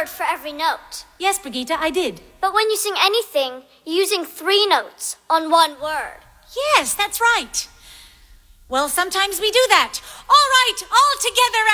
word for every note. Yes, Brigitte, I did. But when you sing anything, you're using 3 notes on one word. Yes, that's right. Well, sometimes we do that. All right, all together